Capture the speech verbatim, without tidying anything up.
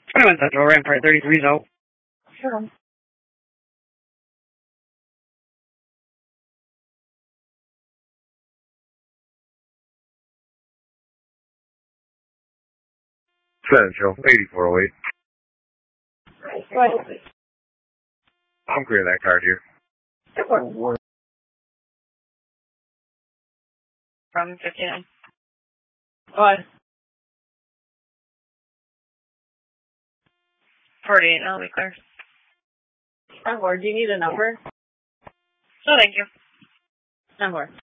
twenty-one Central, Rampart thirty-three, so. Sure. Central, eighty-four oh eight. Go ahead. I'm clearing that card here. From fifty-nine. Go ahead. forty-eight, I'll be clear. Or do you need a number? No, thank you. Number.